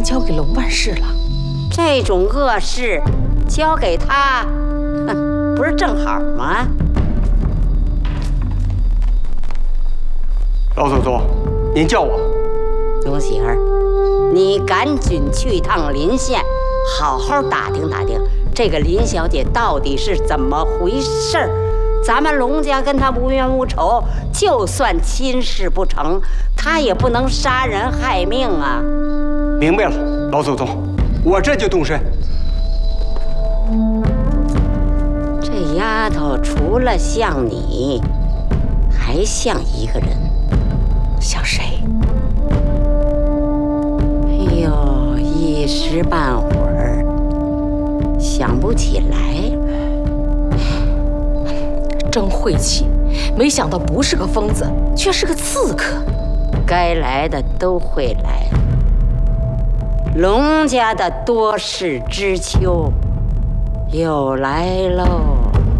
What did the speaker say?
全交给龙办事了。 这种恶事，交给他，不是正好吗？ 老祖宗，您叫我。 龙喜儿，你赶紧去一趟临县，好好打听打听这个林小姐到底是怎么回事儿。咱们龙家跟她无冤无仇，就算亲事不成，她也不能杀人害命啊！ 明白了，老祖宗，我这就动身。 这丫头除了像你，还像一个人。 像谁？ 哎呦，一时半会儿想不起来。 真晦气，没想到不是个疯子，却是个刺客。 该来的都会来，龙家的多事之秋又来喽。